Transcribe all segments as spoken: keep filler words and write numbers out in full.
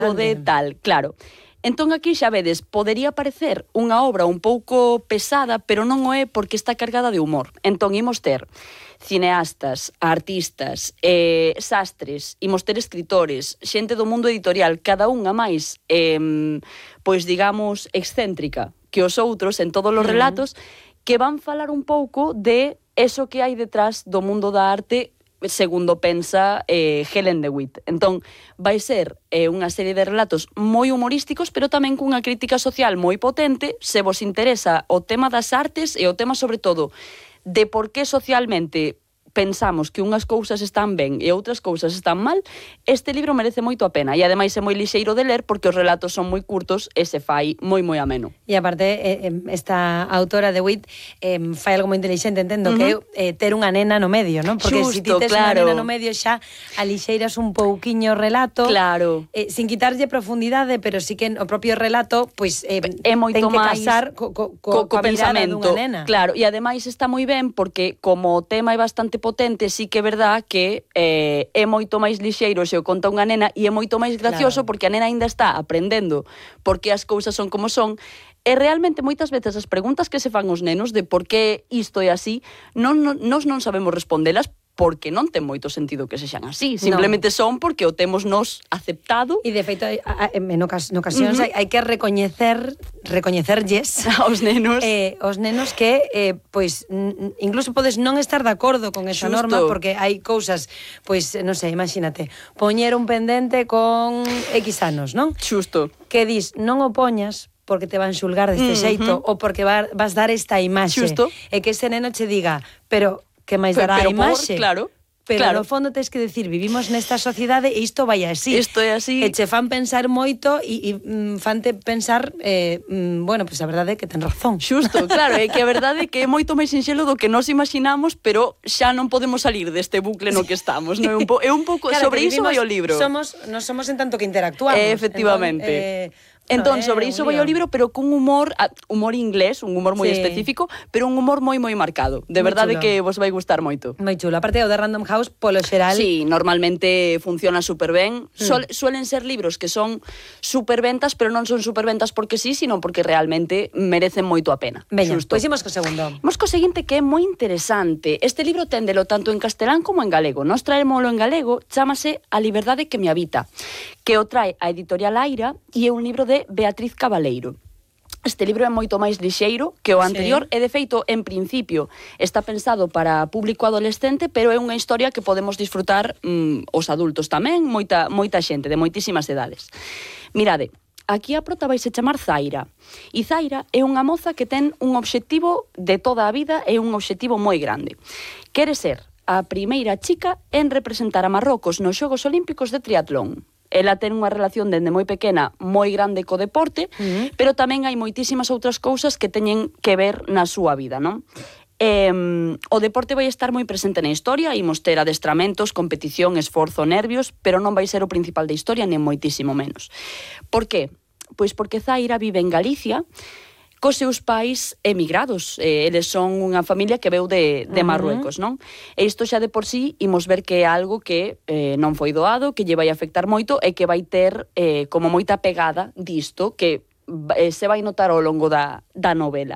de tal, claro. Entón aquí xa vedes, podería parecer unha obra un pouco pesada, pero non o é porque está cargada de humor. Entón imos ter cineastas, artistas, eh, sastres, imos ter escritores, xente do mundo editorial, cada unha máis, eh, pois digamos, excéntrica que os outros en todos os relatos, que van falar un pouco de eso que hai detrás do mundo da arte, segundo pensa eh, Helen DeWitt. Entón, vai ser eh, unha serie de relatos moi humorísticos, pero tamén cunha crítica social moi potente, se vos interesa o tema das artes e o tema, sobre todo, de por que socialmente pensamos que unhas cousas están ben e outras cousas están mal, este libro merece moito a pena. E ademais é moi lixeiro de ler porque os relatos son moi curtos e se fai moi moi ameno. E aparte, eh, esta autora de Witt eh, fai algo moi inteligente, entendo, uh-huh. que é eh, ter unha nena no medio, non? Porque se si ti tes claro. unha nena no medio xa alixeiras un pouquiño o relato, claro. eh, sin quitarlle profundidade, pero sí que o propio relato pois eh, é moito ten que máis casar co, co, co, co, co co pensamento. Nena. Claro, e ademais está moi ben porque como o tema é bastante potente, sí que é verdad que eh, é moito máis lixeiro se o conta unha nena e é moito máis gracioso claro. Porque a nena aínda está aprendendo porque as cousas son como son. E realmente moitas veces as preguntas que se fan os nenos de por que isto é así, non, non, nos non sabemos respondelas porque non ten moito sentido que sexan así, simplemente no. son porque o temos nos aceptado. E de feito, en ocasións uh-huh. hai, hai que recoñecer recoñecerlles aos nenos eh, os nenos que eh, pois incluso podes non estar de acordo con esa Xusto. norma porque hai cousas, pois non sei, imagínate, poñer un pendente con X anos, non? Xusto. Que dis, non o poñas porque te van xulgar deste uh-huh. xeito ou porque vas dar esta imaxe. Xusto. E que ese neno che diga, pero que máis dará a imaxe? Por, claro. Pero claro. no fondo tens que decir, vivimos nesta sociedade e isto vai así. Isto é así. E che fan pensar moito e, e mm, fante pensar, eh, mm, bueno, pois pues a verdade é que ten razón. Xusto, claro, é que a verdade é que é moito máis sinxelo do que nos imaginamos, pero xa non podemos salir deste bucle no que estamos, non? É un, po, é un pouco claro, sobre iso vai o libro. Somos, non somos en tanto que interactuamos. Eh, efectivamente. Entón, eh, Entón, sobre iso vai o libro, pero cun humor, humor inglés, un humor moi sí. específico, pero un humor moi moi marcado. De moi verdade chulo. Que vos vai gustar moito. Moi chulo. Aparte o de Random House, polo xeral... Sí, normalmente funciona super ben. Mm. Sol, suelen ser libros que son superventas, pero non son superventas porque sí, sino porque realmente merecen moito a pena. Veña, pois pues imos co segundo. Imos co seguinte, que é moi interesante. Este libro téndelo tanto en castelán como en galego. Nos traémolo en galego, chámase A liberdade que me habita, que o trae a editorial Aira e é un libro de Beatriz Cabaleiro. Este libro é moito máis lixeiro que o anterior sí. e, de feito, en principio, está pensado para público adolescente, pero é unha historia que podemos disfrutar mm, os adultos tamén, moita, moita xente, de moitísimas edades. Mirade, aquí a prota vaise chamar Zaira. E Zaira é unha moza que ten un obxectivo de toda a vida e un obxectivo moi grande. Quere ser a primeira chica en representar a Marrocos nos Xogos Olímpicos de triatlón. Ela ten unha relación dende moi pequena moi grande co deporte, uh-huh. pero tamén hai moitísimas outras cousas que teñen que ver na súa vida, non? Eh, o deporte vai estar moi presente na historia, imos ter adestramentos, competición, esforzo, nervios, pero non vai ser o principal da historia, nen moitísimo menos. Por que? Pois porque Zaira vive en Galicia, cos seus pais emigrados. Eh, eles son unha familia que veu de, de Marruecos, non? E isto xa de por sí imos ver que é algo que eh, non foi doado, que lle vai afectar moito e que vai ter eh, como moita pegada disto, que eh, se vai notar ao longo da, da novela.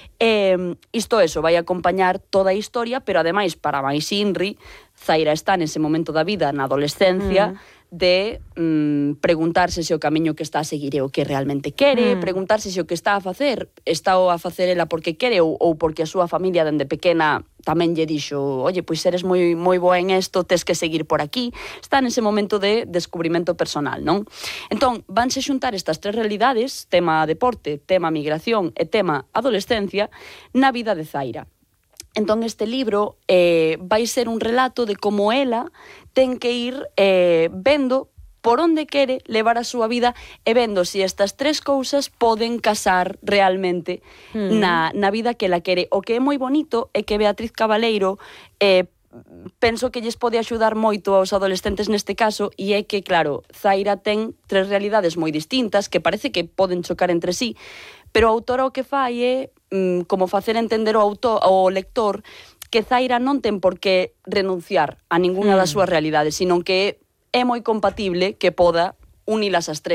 Eh, isto eso, vai acompañar toda a historia, pero ademais, para máis Inri, Zaira está nese momento da vida, na adolescencia, mm. de mm, preguntarse se o camiño que está a seguir é o que realmente quere, mm. preguntarse se o que está a facer está o a facer ela porque quere ou, ou porque a súa familia dende pequena tamén lle dixo, oye, pois eres moi moi boa en isto, tes que seguir por aquí. Está nese momento de descubrimento personal, non? Entón, vanse xuntar estas tres realidades, tema deporte, tema migración e tema adolescencia, na vida de Zaira. Entón, este libro eh, vai ser un relato de como ela ten que ir eh, vendo por onde quere levar a súa vida e vendo se estas tres cousas poden casar realmente mm. na, na vida que ela quere. O que é moi bonito é que Beatriz Cabaleiro eh, penso que lles pode axudar moito aos adolescentes neste caso, e é que, claro, Zaira ten tres realidades moi distintas que parece que poden chocar entre sí, pero a autora o que fai é mm, como facer entender ao, autor, ao lector que Zaira non ten por que renunciar a ninguna mm. das súas realidades, sino que é moi compatible que poda unilas as tres.